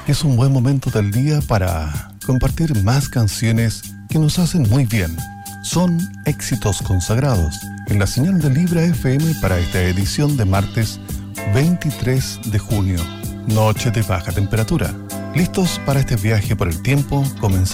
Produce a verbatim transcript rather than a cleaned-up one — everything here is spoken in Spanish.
Es un buen momento del día para compartir más canciones que nos hacen muy bien. Son éxitos consagrados en la señal de Libra F M para esta edición de martes veintitrés de junio, noche de baja temperatura. ¿Listos para este viaje por el tiempo? Comenzamos.